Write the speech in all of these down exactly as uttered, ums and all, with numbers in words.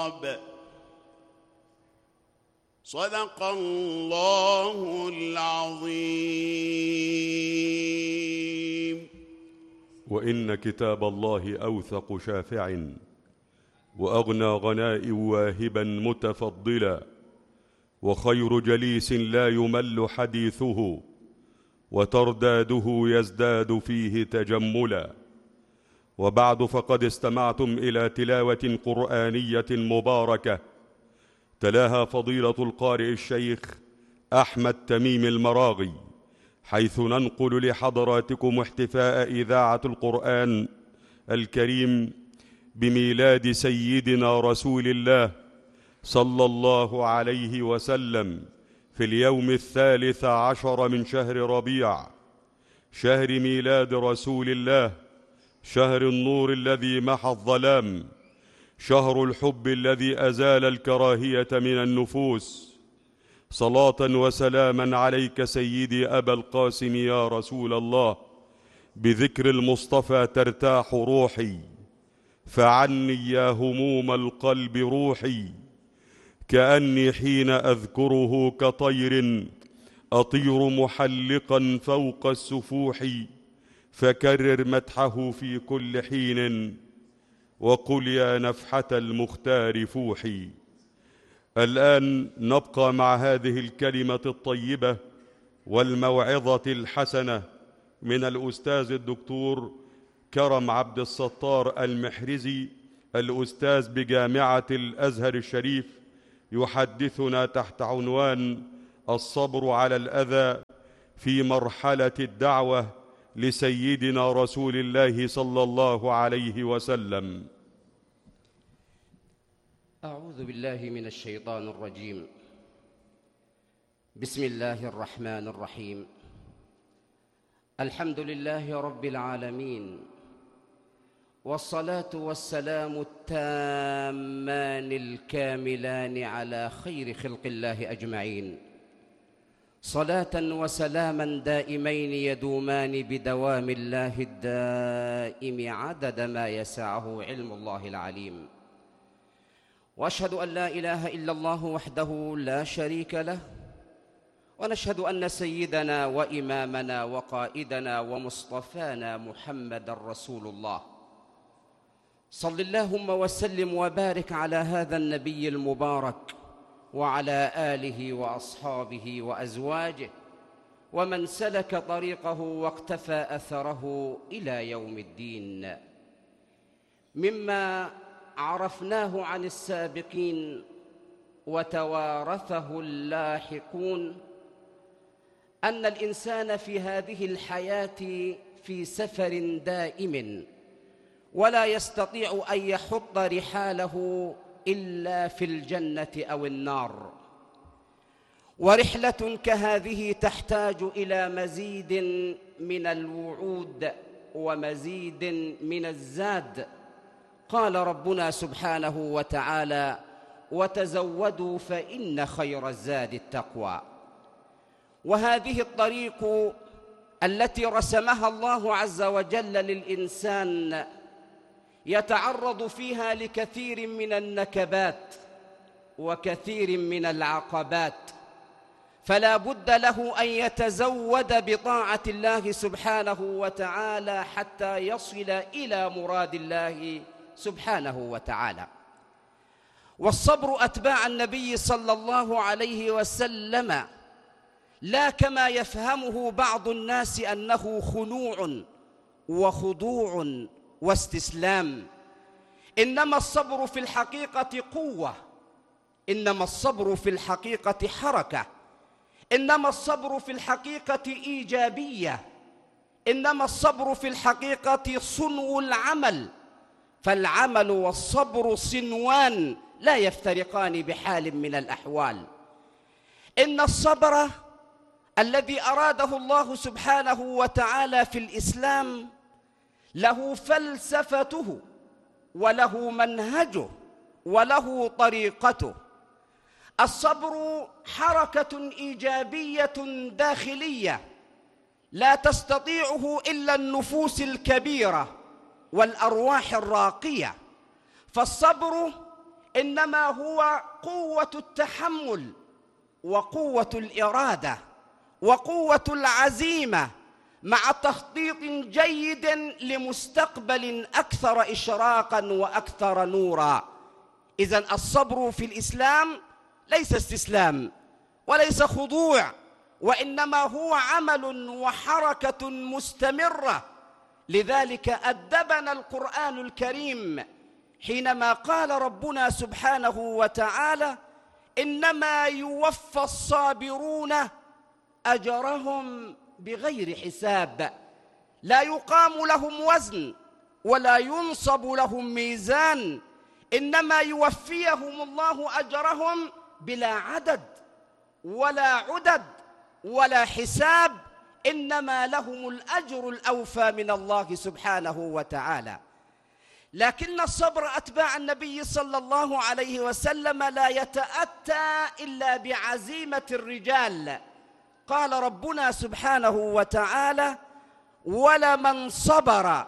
صدق الله العظيم. وإن كتاب الله أوثق شافع، وأغنى غناء واهبا متفضلا، وخير جليس لا يمل حديثه، وترداده يزداد فيه تجملا. وبعد، فقد استمعتم إلى تلاوة قرآنية مباركة تلاها فضيلة القارئ الشيخ أحمد تميم المراغي، حيث ننقل لحضراتكم احتفاء إذاعة القرآن الكريم بميلاد سيدنا رسول الله صلى الله عليه وسلم في اليوم الثالث عشر من شهر ربيع، شهر ميلاد رسول الله، شهر النور الذي محى الظلام، شهر الحب الذي أزال الكراهية من النفوس. صلاة وسلاما عليك سيدي أبا القاسم يا رسول الله، بذكر المصطفى ترتاح روحي، فعني يا هموم القلب روحي، كأني حين أذكره كطير أطير محلقا فوق السفوح، فكرر مدحه في كل حين، وقل يا نفحة المختار فوحي. الآن نبقى مع هذه الكلمة الطيبة والموعظة الحسنة من الأستاذ الدكتور كرم عبد الستار المحرزي، الأستاذ بجامعة الأزهر الشريف، يحدثنا تحت عنوان الصبر على الأذى في مرحلة الدعوة لسيدنا رسول الله صلى الله عليه وسلم. أعوذ بالله من الشيطان الرجيم. بسم الله الرحمن الرحيم. الحمد لله رب العالمين، والصلاة والسلام التامان الكاملان على خير خلق الله أجمعين، صلاة وسلاما دائمين يدومان بدوام الله الدائم عدد ما يسعه علم الله العليم. وأشهد أن لا إله إلا الله وحده لا شريك له، ونشهد أن سيدنا وإمامنا وقائدنا ومصطفانا محمد رسول الله. صل اللهم وسلم وبارك على هذا النبي المبارك، وعلى آله وأصحابه وأزواجه، ومن سلك طريقه واقتفى أثره إلى يوم الدين. مما عرفناه عن السابقين وتوارثه اللاحقون أن الإنسان في هذه الحياة في سفر دائم، ولا يستطيع أن يحط رحاله إلا في الجنة أو النار. ورحلة كهذه تحتاج إلى مزيد من الوعود ومزيد من الزاد. قال ربنا سبحانه وتعالى: وتزودوا فإن خير الزاد التقوى. وهذه الطريق التي رسمها الله عز وجل للإنسان يتعرض فيها لكثير من النكبات وكثير من العقبات، فلا بد له أن يتزود بطاعة الله سبحانه وتعالى حتى يصل إلى مراد الله سبحانه وتعالى. والصبر أتباع النبي صلى الله عليه وسلم لا كما يفهمه بعض الناس أنه خنوع وخضوع واستسلام، إنما الصبر في الحقيقة قوة، إنما الصبر في الحقيقة حركة، إنما الصبر في الحقيقة إيجابية، إنما الصبر في الحقيقة صنو العمل. فالعمل والصبر صنوان لا يفترقان بحال من الأحوال. إن الصبر الذي أراده الله سبحانه وتعالى في الإسلام له فلسفته وله منهجه وله طريقته. الصبر حركة إيجابية داخلية لا تستطيعه إلا النفوس الكبيرة والأرواح الراقية. فالصبر إنما هو قوة التحمل وقوة الإرادة وقوة العزيمة مع تخطيط جيد لمستقبل أكثر إشراقاً وأكثر نوراً. إذن الصبر في الإسلام ليس استسلام وليس خضوع، وإنما هو عمل وحركة مستمرة. لذلك أدبنا القرآن الكريم حينما قال ربنا سبحانه وتعالى: إنما يوفى الصابرون أجرهم بغير حساب. لا يقام لهم وزن ولا ينصب لهم ميزان، إنما يوفيهم الله أجرهم بلا عدد ولا عدد ولا حساب، إنما لهم الأجر الأوفى من الله سبحانه وتعالى. لكن الصبر أتباع النبي صلى الله عليه وسلم لا يتأتى إلا بعزيمة الرجال. قال ربنا سبحانه وتعالى: ولمن صبر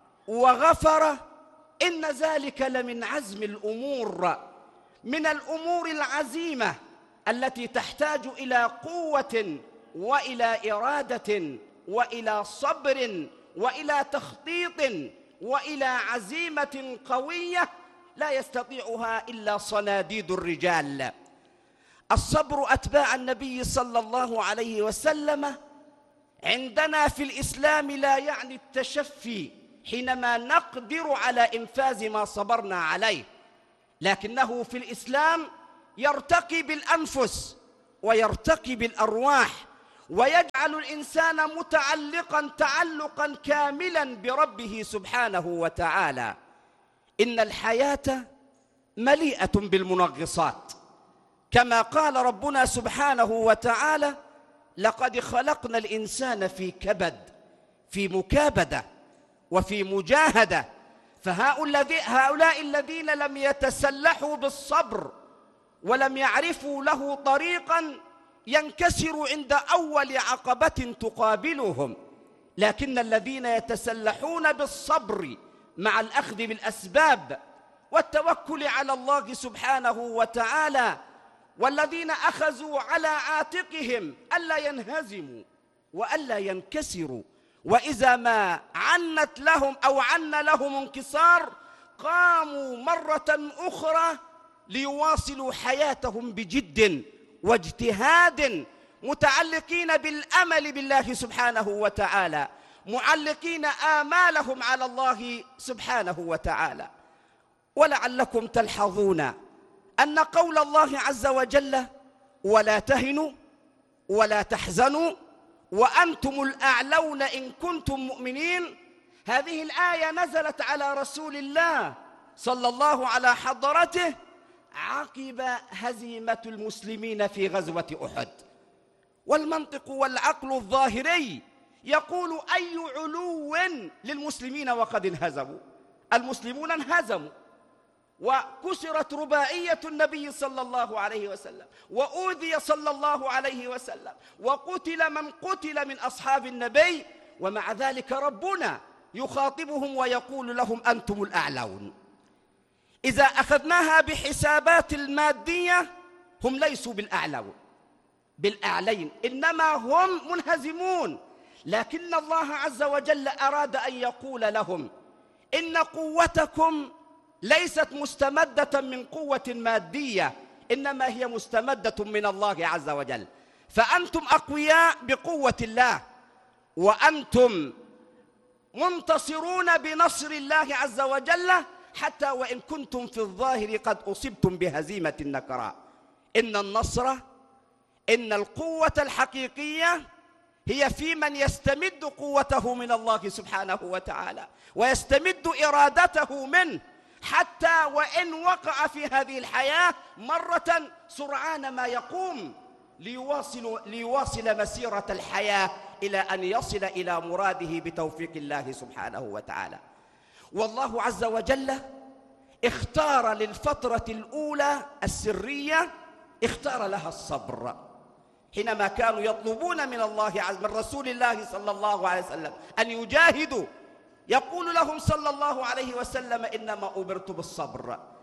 وغفر إن ذلك لمن عزم الأمور. من الأمور العزيمة التي تحتاج إلى قوة وإلى إرادة وإلى صبر وإلى تخطيط وإلى عزيمة قوية لا يستطيعها إلا صناديد الرجال. الصبر أتباع النبي صلى الله عليه وسلم عندنا في الإسلام لا يعني التشفي حينما نقدر على إنفاذ ما صبرنا عليه، لكنه في الإسلام يرتقي بالأنفس ويرتقي بالأرواح، ويجعل الإنسان متعلقا تعلقا كاملا بربه سبحانه وتعالى. إن الحياة مليئة بالمنغصات، كما قال ربنا سبحانه وتعالى: لقد خلقنا الإنسان في كبد، في مكابدة وفي مجاهدة. فهؤلاء الذين لم يتسلحوا بالصبر ولم يعرفوا له طريقا ينكسروا عند أول عقبة تقابلهم، لكن الذين يتسلحون بالصبر مع الأخذ بالأسباب والتوكل على الله سبحانه وتعالى، والذين أخذوا على عاتقهم ألا ينهزموا وألا ينكسروا، وإذا ما عنت لهم أو عن لهم انكسار قاموا مرة أخرى ليواصلوا حياتهم بجد واجتهاد، متعلقين بالأمل بالله سبحانه وتعالى، معلقين آمالهم على الله سبحانه وتعالى. ولعلكم تلحظون أن قول الله عز وجل: ولا تهنوا ولا تحزنوا وأنتم الأعلون إن كنتم مؤمنين، هذه الآية نزلت على رسول الله صلى الله على حضرته عقب هزيمة المسلمين في غزوة أحد. والمنطق والعقل الظاهري يقول: أي علو للمسلمين وقد انهزموا؟ المسلمون انهزموا وكسرت رباعية النبي صلى الله عليه وسلم، وأوذي صلى الله عليه وسلم، وقتل من قتل من أصحاب النبي، ومع ذلك ربنا يخاطبهم ويقول لهم: أنتم الأعلون. إذا أخذناها بحسابات المادية هم ليسوا بالأعلون بالأعلين، إنما هم منهزمون. لكن الله عز وجل أراد أن يقول لهم: إن قوتكم ليست مستمدة من قوة مادية، إنما هي مستمدة من الله عز وجل. فأنتم أقوياء بقوة الله، وأنتم منتصرون بنصر الله عز وجل، حتى وإن كنتم في الظاهر قد أصبتم بهزيمة النكراء. إن النصر، إن القوة الحقيقية هي في من يستمد قوته من الله سبحانه وتعالى ويستمد إرادته منه، حتى وإن وقع في هذه الحياة مرة سرعان ما يقوم ليواصل, ليواصل مسيرة الحياة إلى أن يصل إلى مراده بتوفيق الله سبحانه وتعالى. والله عز وجل اختار للفترة الأولى السرية، اختار لها الصبر. حينما كانوا يطلبون من الله عز من رسول الله صلى الله عليه وسلم أن يجاهدوا، يقول لهم صلى الله عليه وسلم: إنما أمرت بالصبر،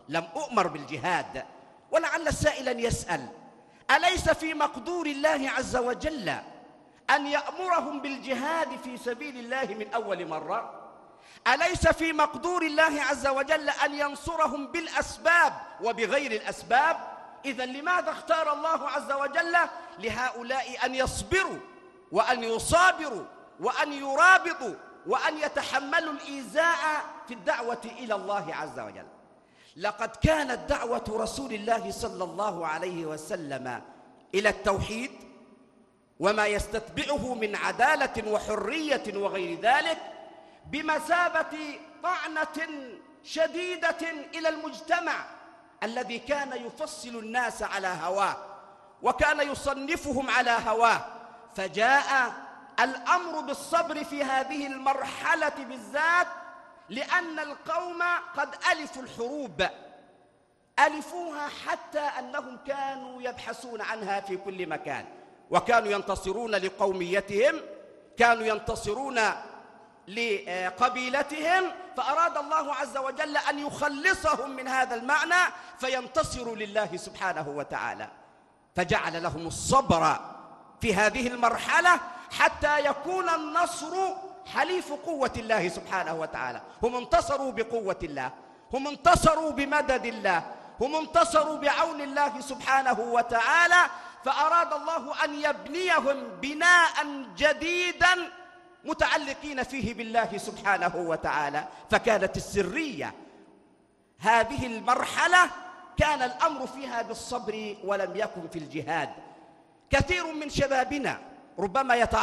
لم أؤمر بالجهاد. ولعل السائل أن يسأل: أليس في مقدور الله عز وجل أن يأمرهم بالجهاد في سبيل الله من أول مرة؟ أليس في مقدور الله عز وجل أن ينصرهم بالأسباب وبغير الأسباب؟ إذن لماذا اختار الله عز وجل لهؤلاء أن يصبروا وأن يصابروا وأن يرابطوا وأن يتحملوا الإيذاء في الدعوة إلى الله عز وجل؟ لقد كانت دعوة رسول الله صلى الله عليه وسلم إلى التوحيد وما يستتبعه من عدالة وحرية وغير ذلك بمثابة طعنة شديدة إلى المجتمع الذي كان يفصل الناس على هواه وكان يصنفهم على هواه. فجاء الأمر بالصبر في هذه المرحلة بالذات لأن القوم قد ألفوا الحروب، ألفوها حتى أنهم كانوا يبحثون عنها في كل مكان، وكانوا ينتصرون لقوميتهم، كانوا ينتصرون لقبيلتهم، فأراد الله عز وجل أن يخلصهم من هذا المعنى فينتصروا لله سبحانه وتعالى، فجعل لهم الصبر في هذه المرحلة حتى يكون النصر حليف قوة الله سبحانه وتعالى. هم انتصروا بقوة الله، هم انتصروا بمدد الله، هم انتصروا بعون الله سبحانه وتعالى، فأراد الله أن يبنيهم بناء جديدا متعلقين فيه بالله سبحانه وتعالى. فكانت السرية هذه المرحلة كان الأمر فيها بالصبر ولم يكن في الجهاد. كثير من شبابنا ربما يتعرض